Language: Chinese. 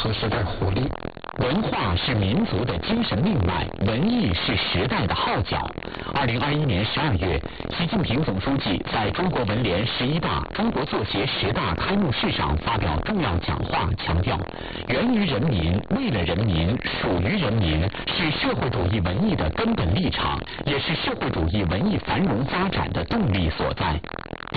核时代活力。 文化是民族的精神命脉，文艺是时代的号角。2021年12月，习近平总书记在中国文联11大、中国作协10大开幕式上发表重要讲话，强调源于人民、为了人民、属于人民是社会主义文艺的根本立场，也是社会主义文艺繁荣发展的动力所在。